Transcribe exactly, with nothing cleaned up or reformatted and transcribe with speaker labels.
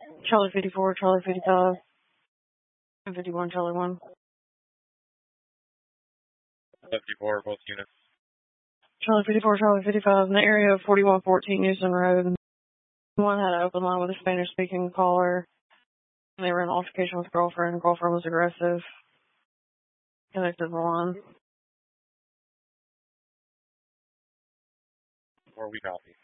Speaker 1: Charlie fifty-four, Charlie fifty-five, and fifty-one, Charlie one.
Speaker 2: fifty-four, both units.
Speaker 1: Charlie fifty-four, Charlie fifty-five, in the area of forty-one fourteen Houston Road. One had an open line with a Spanish-speaking caller. And they were in an altercation with girlfriend. Girlfriend was aggressive. Connected the line.
Speaker 2: Or we copy.